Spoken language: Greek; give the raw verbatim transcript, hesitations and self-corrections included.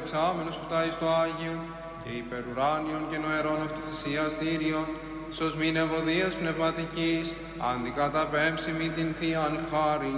εξάμενος αυτά εις το Άγιον και υπερουράνιον και νοερών αυτοθυσίας θήριον, σως μην ευωδίας πνευματικής, αντικαταπέμψιμη την Θείαν χάριν